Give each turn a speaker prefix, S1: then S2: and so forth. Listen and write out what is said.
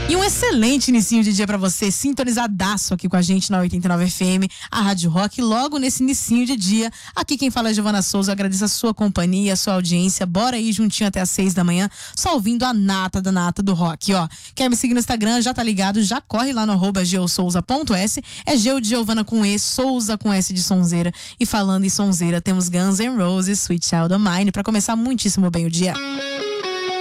S1: E um excelente inicinho de dia pra você, sintonizadaço aqui com a gente na 89 FM, a Rádio Rock, logo nesse inicinho de dia. Aqui quem fala é Giovana Souza, eu agradeço a sua companhia, a sua audiência. Bora aí juntinho até às 6 da manhã, só ouvindo a nata da nata do rock, ó. Quer me seguir no Instagram, já tá ligado, já corre lá no @geosouza.s, é Geo de Giovana com E, Souza com S de sonzeira. E falando em sonzeira, temos Guns N' Roses, Sweet Child O' Mine, pra começar muitíssimo bem o dia.